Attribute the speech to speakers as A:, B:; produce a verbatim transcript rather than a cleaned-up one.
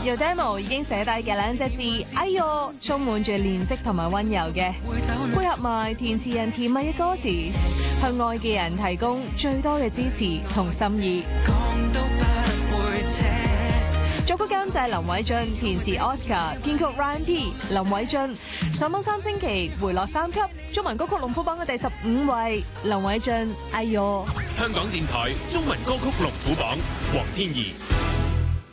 A: 由 demo 已經寫低嘅兩隻字，哎唷，充滿住憐惜同埋溫柔嘅，配合埋填詞人甜蜜嘅歌詞，向愛嘅人提供最多嘅支持同心意。作曲監製林偉俊，填詞 Oscar， 編曲 Ryan P。林偉俊上榜三星期，回落三級，中文歌曲龍虎榜嘅第十五位。林偉俊，哎唷。
B: 香港電台中文歌曲龍虎榜，黃天頤。